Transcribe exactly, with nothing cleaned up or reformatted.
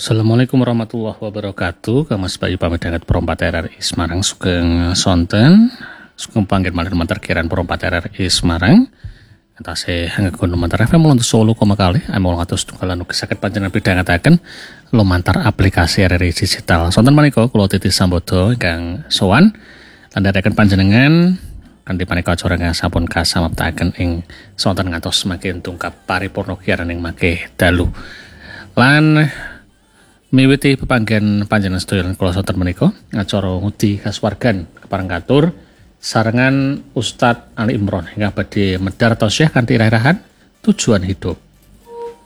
Assalamualaikum warahmatullahi wabarakatuh. Kamas Bayu pamit dengan perompat R R I Semarang sugeng sonten sugeng panggil malih lumantar kiran perompat R R I Semarang entase nggon lumantar F M lan Solo koma kali amol ngatus tunggal anu saged panjenengan pidhangetaken lumantar aplikasi R R I digital. Sonten menika kula titi sambodo ingkang sowan lan dherekaken panjenengan kanthi manéka acara ingkang sampun kasamaptaken ing sonten ngantos semakin tungkap paripurna kiaran ing mangke dalu. Lan miwiti pepanggen panjenengan sedaya kula sonten menika acara ngudi kasuwargan kepareng katur sarengan Ustadz Ali Imron hingga badhe medhar tausiah kanthi irah-irahan tujuan hidup.